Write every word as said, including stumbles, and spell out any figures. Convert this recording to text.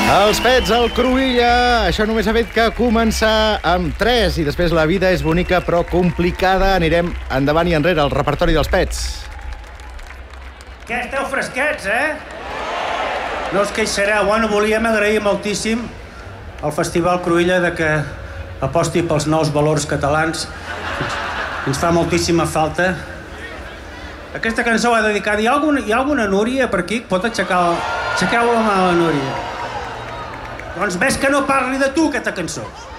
Els Pets, el Cruïlla. Això només ha fet que començar amb tres i després la vida és bonica però complicada. Anirem endavant i enrere al repertori dels Pets. Què, esteu fresquets, eh? No us queixareu. Bueno, volíem agrair moltíssim al Festival Cruïlla de que aposti pels nous valors catalans. Ens fa moltíssima falta. Aquesta cançó va dedicada. Hi ha alguna, hi ha alguna Núria per aquí? Pot aixecar... Aixequeu la mà a la Núria. Doncs ves que no parli de tu, aquesta cançó.